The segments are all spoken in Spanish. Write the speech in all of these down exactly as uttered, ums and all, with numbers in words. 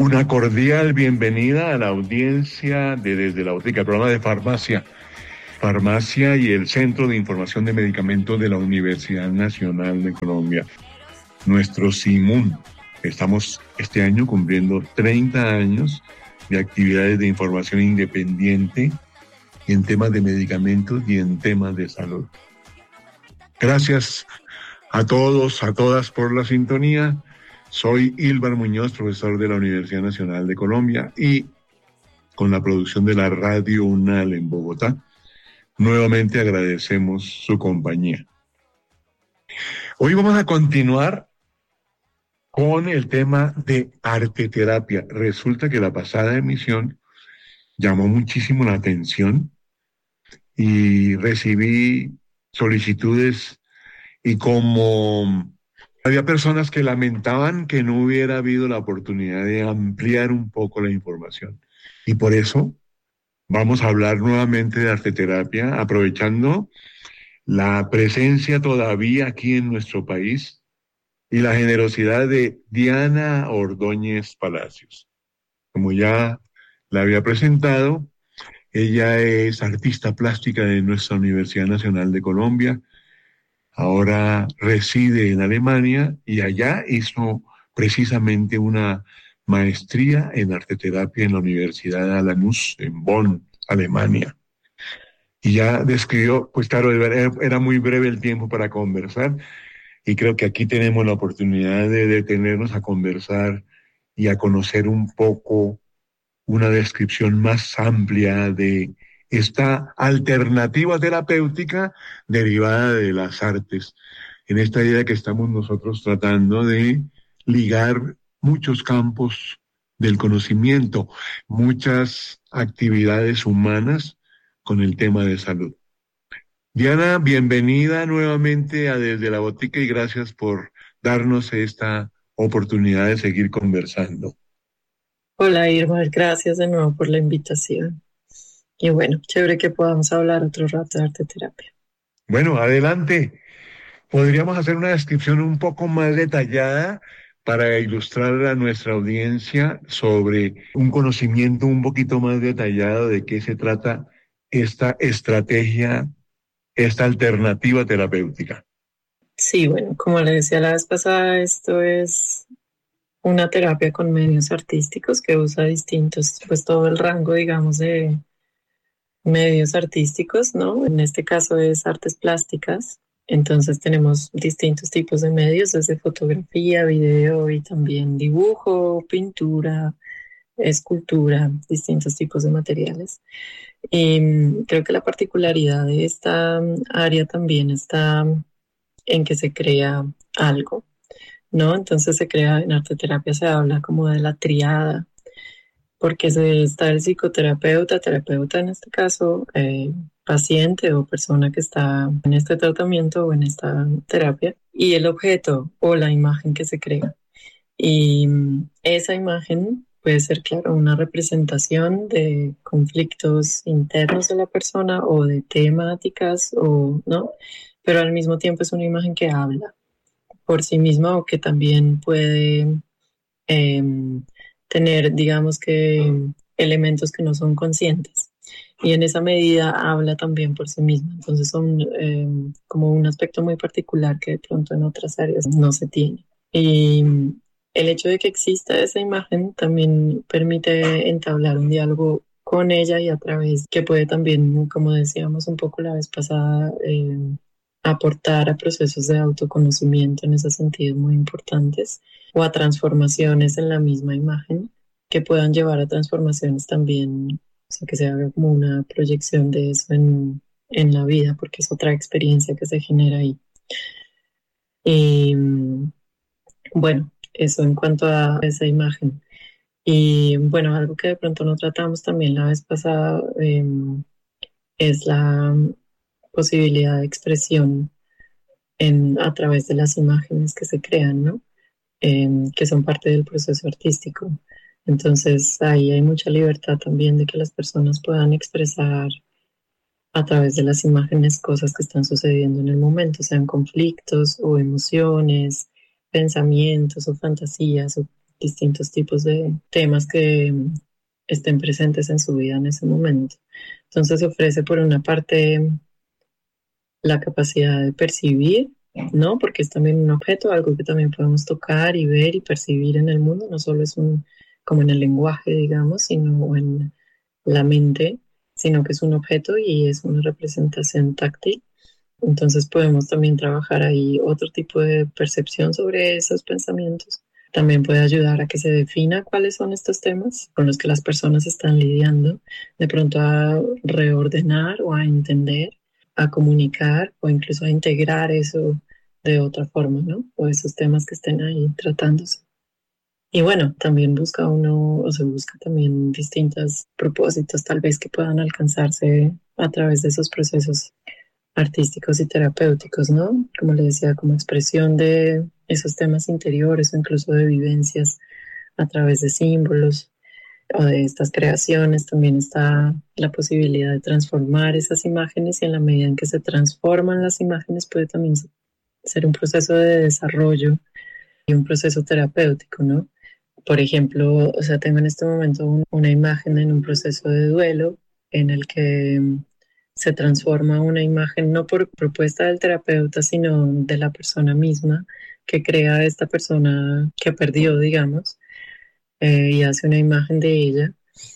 Una cordial bienvenida a la audiencia de Desde la Botica, el programa de farmacia. Farmacia y el Centro de Información de Medicamentos de la Universidad Nacional de Colombia. Nuestro SIMUN. Estamos este año cumpliendo treinta años de actividades de información independiente en temas de medicamentos y en temas de salud. Gracias a todos, a todas por la sintonía. Soy Ilvar Muñoz, profesor de la Universidad Nacional de Colombia y con la producción de la Radio UNAL en Bogotá. Nuevamente agradecemos su compañía. Hoy vamos a continuar con el tema de arteterapia. Resulta que la pasada emisión llamó muchísimo la atención y recibí solicitudes y como había personas que lamentaban que no hubiera habido la oportunidad de ampliar un poco la información. Y por eso vamos a hablar nuevamente de arteterapia, aprovechando la presencia todavía aquí en nuestro país y la generosidad de Diana Ordóñez Palacios. Como ya la había presentado, ella es artista plástica de nuestra Universidad Nacional de Colombia. Ahora reside en Alemania y allá hizo precisamente una maestría en arteterapia en la Universidad de Alanus en Bonn, Alemania. Y ya describió, pues claro, era, era muy breve el tiempo para conversar y creo que aquí tenemos la oportunidad de detenernos a conversar y a conocer un poco una descripción más amplia de esta alternativa terapéutica derivada de las artes, en esta idea que estamos nosotros tratando de ligar muchos campos del conocimiento, muchas actividades humanas con el tema de salud. Diana, bienvenida nuevamente a Desde la Botica y gracias por darnos esta oportunidad de seguir conversando. Hola Irma, gracias de nuevo por la invitación. Y bueno, chévere que podamos hablar otro rato de arteterapia. Bueno, adelante. ¿Podríamos hacer una descripción un poco más detallada para ilustrar a nuestra audiencia sobre un conocimiento un poquito más detallado de qué se trata esta estrategia, esta alternativa terapéutica? Sí, bueno, como le decía la vez pasada, esto es una terapia con medios artísticos que usa distintos, pues todo el rango, digamos, de medios artísticos, ¿no? En este caso es artes plásticas. Entonces tenemos distintos tipos de medios, desde fotografía, video y también dibujo, pintura, escultura, distintos tipos de materiales. Y creo que la particularidad de esta área también está en que se crea algo, ¿no? Entonces se crea, en arteterapia se habla como de la triada, porque se está el psicoterapeuta, terapeuta en este caso, eh, paciente o persona que está en este tratamiento o en esta terapia, y el objeto o la imagen que se crea. Y esa imagen puede ser, claro, una representación de conflictos internos de la persona o de temáticas, o no, pero al mismo tiempo es una imagen que habla por sí misma o que también puede eh, tener, digamos que, elementos que no son conscientes. Y en esa medida habla también por sí misma. Entonces son eh, como un aspecto muy particular que de pronto en otras áreas no se tiene. Y el hecho de que exista esa imagen también permite entablar un diálogo con ella y a través que puede también, como decíamos un poco la vez pasada, eh, aportar a procesos de autoconocimiento en ese sentido muy importantes o a transformaciones en la misma imagen que puedan llevar a transformaciones también, o sea, que se haga como una proyección de eso en, en la vida, porque es otra experiencia que se genera ahí. Y bueno, eso en cuanto a esa imagen. Y bueno, algo que de pronto no tratamos también la vez pasada eh, es la posibilidad de expresión en, a través de las imágenes que se crean, ¿no? Eh, que son parte del proceso artístico. Entonces ahí hay mucha libertad también de que las personas puedan expresar a través de las imágenes cosas que están sucediendo en el momento, sean conflictos o emociones, pensamientos o fantasías o distintos tipos de temas que estén presentes en su vida en ese momento. Entonces ofrece por una parte la capacidad de percibir, ¿no? Porque es también un objeto, algo que también podemos tocar y ver y percibir en el mundo, no solo es un, como en el lenguaje, digamos, sino en la mente, sino que es un objeto y es una representación táctil. Entonces podemos también trabajar ahí otro tipo de percepción sobre esos pensamientos. También puede ayudar a que se defina cuáles son estos temas con los que las personas están lidiando, de pronto a reordenar o a entender, a comunicar o incluso a integrar eso de otra forma, ¿no? O esos temas que estén ahí tratándose. Y bueno, también busca uno, o se busca también distintos propósitos tal vez que puedan alcanzarse a través de esos procesos artísticos y terapéuticos, ¿no? Como le decía, como expresión de esos temas interiores o incluso de vivencias a través de símbolos o de estas creaciones. También está la posibilidad de transformar esas imágenes y en la medida en que se transforman las imágenes puede también ser un proceso de desarrollo y un proceso terapéutico, ¿no? Por ejemplo, o sea, tengo en este momento un, una imagen en un proceso de duelo en el que se transforma una imagen no por propuesta del terapeuta, sino de la persona misma que crea esta persona que perdió, digamos, eh, y hace una imagen de ella,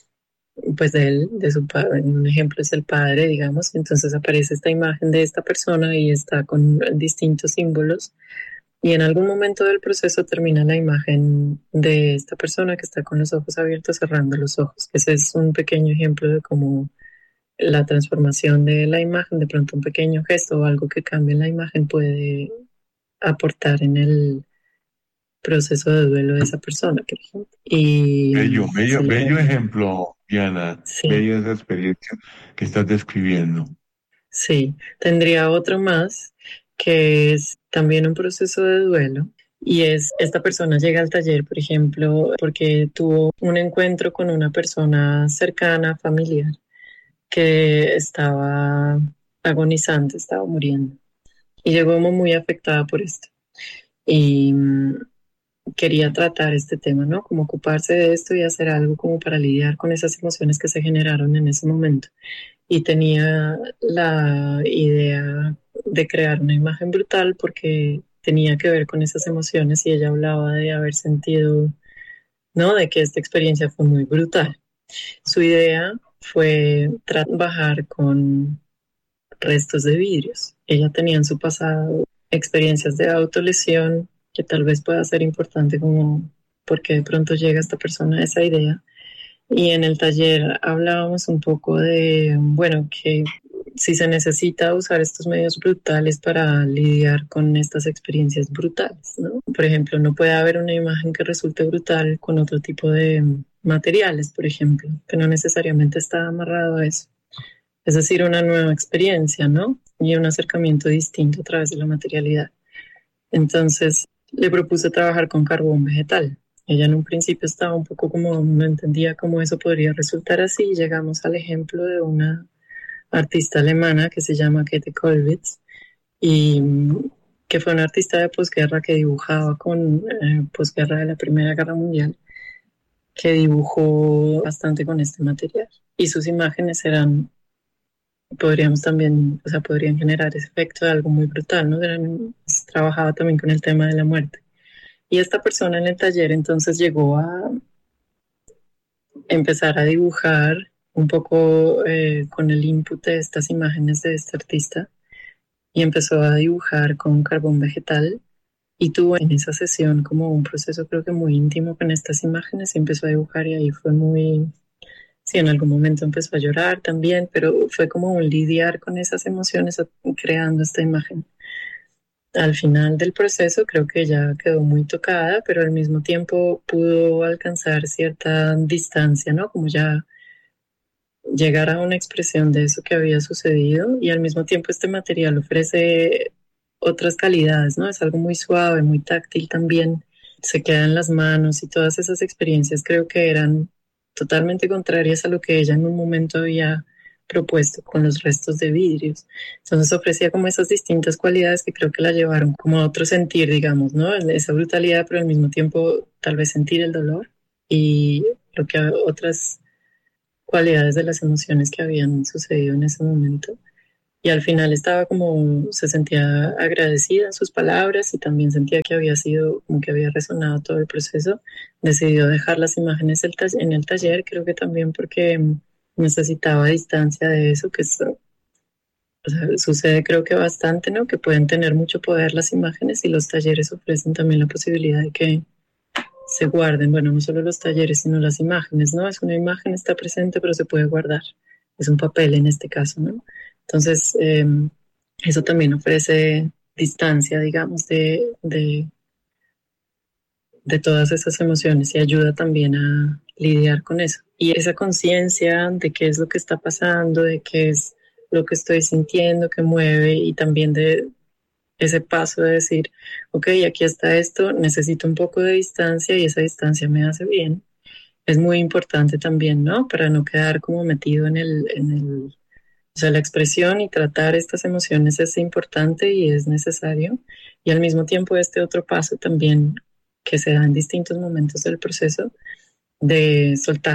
pues de él, de su padre. Un ejemplo es el padre, digamos, entonces aparece esta imagen de esta persona y está con distintos símbolos. Y en algún momento del proceso termina la imagen de esta persona que está con los ojos abiertos, cerrando los ojos. Ese es un pequeño ejemplo de cómo la transformación de la imagen, de pronto un pequeño gesto o algo que cambie en la imagen puede aportar en el proceso de duelo de esa persona, por ejemplo. Y Bello, bello, sí, bello ejemplo, Diana, sí, bella esa experiencia que estás describiendo. sí. Tendría otro más que es también un proceso de duelo. Y es, esta persona llega al taller, por ejemplo, porque tuvo un encuentro con una persona cercana, familiar, que estaba agonizante, estaba muriendo. Y llegó como muy afectada por esto. Y mm, quería tratar este tema, ¿no? Como ocuparse de esto y hacer algo como para lidiar con esas emociones que se generaron en ese momento. Y tenía la idea de crear una imagen brutal porque tenía que ver con esas emociones y ella hablaba de haber sentido, ¿no? De que esta experiencia fue muy brutal. Su idea fue trabajar con restos de vidrios. Ella tenía en su pasado experiencias de autolesión que tal vez pueda ser importante como porque de pronto llega esta persona a esa idea. Y en el taller hablábamos un poco de, bueno, que si se necesita usar estos medios brutales para lidiar con estas experiencias brutales, ¿no? Por ejemplo, no puede haber una imagen que resulte brutal con otro tipo de materiales, por ejemplo, que no necesariamente está amarrado a eso. Es decir, una nueva experiencia, ¿no? Y un acercamiento distinto a través de la materialidad. Entonces, le propuse trabajar con carbón vegetal. Ella en un principio estaba un poco como, no entendía cómo eso podría resultar así. Llegamos al ejemplo de una artista alemana que se llama Käthe Kollwitz y que fue una artista de posguerra que dibujaba con eh, posguerra de la Primera Guerra Mundial, que dibujó bastante con este material. Y sus imágenes eran podríamos también, o sea, podrían generar ese efecto de algo muy brutal, ¿no? Eran, trabajaba también con el tema de la muerte. Y esta persona en el taller entonces llegó a empezar a dibujar un poco eh, con el input de estas imágenes de este artista y empezó a dibujar con carbón vegetal y tuvo en esa sesión como un proceso creo que muy íntimo con estas imágenes y empezó a dibujar y ahí fue muy... Sí, en algún momento empezó a llorar también, pero fue como un lidiar con esas emociones creando esta imagen. Al final del proceso creo que ella quedó muy tocada, pero al mismo tiempo pudo alcanzar cierta distancia, ¿no? Como ya llegar a una expresión de eso que había sucedido y al mismo tiempo este material ofrece otras calidades, ¿no? Es algo muy suave, muy táctil también, se queda en las manos y todas esas experiencias creo que eran totalmente contrarias a lo que ella en un momento había propuesto con los restos de vidrios. Entonces ofrecía como esas distintas cualidades que creo que la llevaron como a otro sentir, digamos, ¿no? Esa brutalidad, pero al mismo tiempo tal vez sentir el dolor y lo que otras cualidades de las emociones que habían sucedido en ese momento. Y al final estaba como, se sentía agradecida en sus palabras y también sentía que había sido, como que había resonado todo el proceso. Decidió dejar las imágenes en el taller, creo que también porque necesitaba distancia de eso, que es, o sea, sucede creo que bastante, ¿no? Que pueden tener mucho poder las imágenes y los talleres ofrecen también la posibilidad de que se guarden, bueno, no solo los talleres, sino las imágenes, ¿no? Es una imagen, está presente, pero se puede guardar. Es un papel en este caso, ¿no? Entonces, eh, eso también ofrece distancia, digamos, de, de, de todas esas emociones y ayuda también a lidiar con eso. Y esa conciencia de qué es lo que está pasando, de qué es lo que estoy sintiendo, que mueve, y también de ese paso de decir, ok, aquí está esto, necesito un poco de distancia y esa distancia me hace bien. Es muy importante también, ¿no? Para no quedar como metido en el... En el O sea, la expresión y tratar estas emociones es importante y es necesario. Y al mismo tiempo este otro paso también que se da en distintos momentos del proceso de soltar,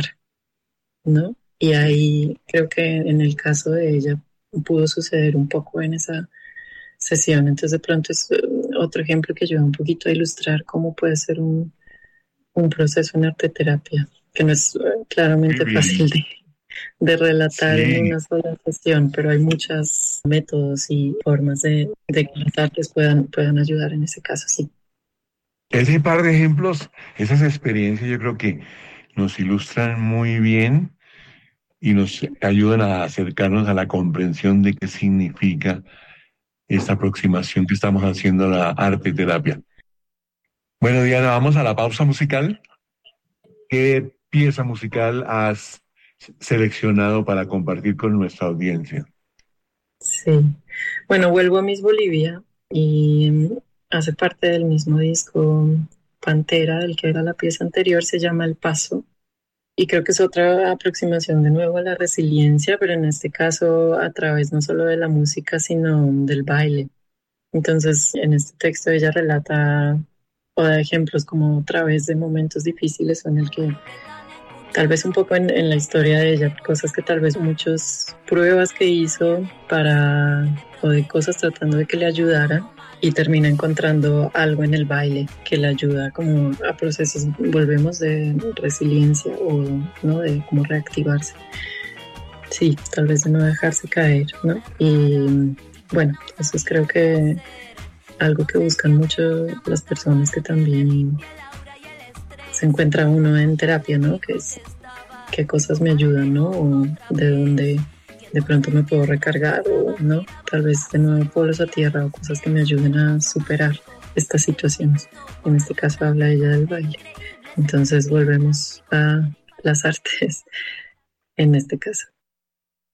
¿no? Y ahí creo que en el caso de ella pudo suceder un poco en esa sesión. Entonces de pronto es otro ejemplo que ayuda un poquito a ilustrar cómo puede ser un, un proceso en arteterapia, que no es claramente fácil de de relatar sí. en una sola sesión, pero hay muchos métodos y formas de, de que las artes puedan, puedan ayudar en ese caso, sí. Ese par de ejemplos, esas experiencias yo creo que nos ilustran muy bien y nos ayudan a acercarnos a la comprensión de qué significa esta aproximación que estamos haciendo a la arte terapia. Bueno, Diana, vamos a la pausa musical. ¿Qué pieza musical has seleccionado para compartir con nuestra audiencia? Sí, bueno, vuelvo a Miss Bolivia y hace parte del mismo disco Pantera, del que era la pieza anterior, se llama El Paso, y creo que es otra aproximación de nuevo a la resiliencia, pero en este caso a través no solo de la música, sino del baile. Entonces, en este texto ella relata o da ejemplos como otra vez de momentos difíciles en el que tal vez un poco en, en la historia de ella, cosas que tal vez muchas pruebas que hizo para, o de cosas tratando de que le ayudaran, y termina encontrando algo en el baile que le ayuda como a procesos, volvemos, de resiliencia o, ¿no? De cómo reactivarse. Sí, tal vez de no dejarse caer, ¿no? Y bueno, eso es creo que algo que buscan mucho las personas que también se encuentra uno en terapia, ¿no? Que es qué cosas me ayudan, ¿no? O de dónde de pronto me puedo recargar, o no, tal vez de nuevo polos a tierra, o cosas que me ayuden a superar estas situaciones. En este caso habla ella del baile. Entonces volvemos a las artes en este caso.